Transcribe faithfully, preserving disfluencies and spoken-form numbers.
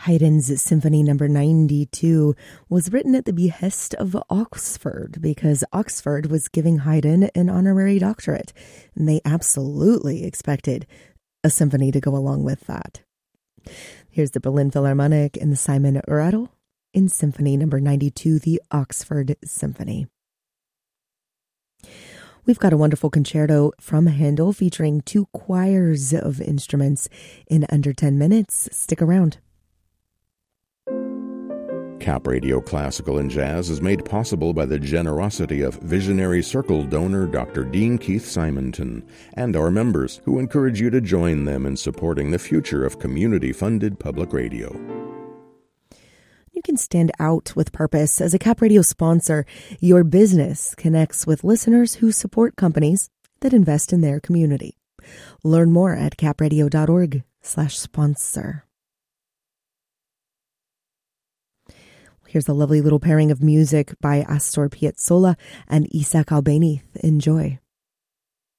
Haydn's Symphony Number ninety-two was written at the behest of Oxford because Oxford was giving Haydn an honorary doctorate, and they absolutely expected a symphony to go along with that. Here's the Berlin Philharmonic and the Simon Rattle in Symphony Number ninety-two, the Oxford Symphony. We've got a wonderful concerto from Handel featuring two choirs of instruments in under ten minutes. Stick around. Cap Radio Classical and Jazz is made possible by the generosity of visionary Circle donor Doctor Dean Keith Simonton and our members, who encourage you to join them in supporting the future of community-funded public radio. You can stand out with purpose. As a Cap Radio sponsor, your business connects with listeners who support companies that invest in their community. Learn more at capradio.org slash sponsor. Here's a lovely little pairing of music by Astor Piazzolla and Isaac Albéniz. Enjoy.